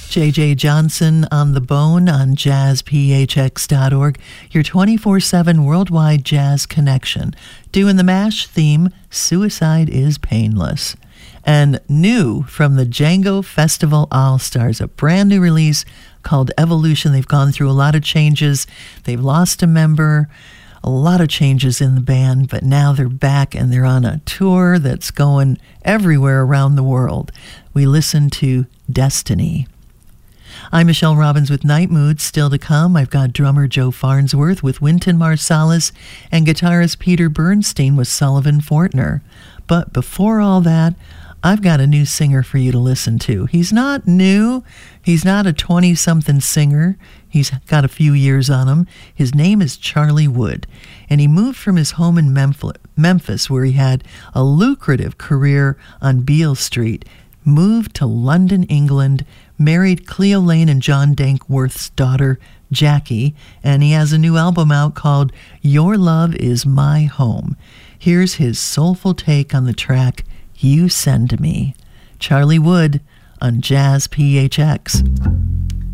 J.J. Johnson on the Bone on jazzphx.org, your 24/7 worldwide jazz connection. Doing the MASH theme, Suicide is Painless. And new from the Django Festival All-Stars, a brand new release called Evolution. They've gone through a lot of changes. They've lost a member, a lot of changes in the band, but now they're back and they're on a tour that's going everywhere around the world. We listen to Destiny. I'm Michelle Robbins with Night Mood. Still to come, I've got drummer Joe Farnsworth with Wynton Marsalis and guitarist Peter Bernstein with Sullivan Fortner. But before all that, I've got a new singer for you to listen to. He's not new. He's not a 20-something singer. He's got a few years on him. His name is Charlie Wood, and he moved from his home in Memphis, where he had a lucrative career on Beale Street, moved to London, England, married Cleo Lane and John Dankworth's daughter, Jackie, and he has a new album out called Your Love Is My Home. Here's his soulful take on the track You Send Me. Charlie Wood on Jazz PHX.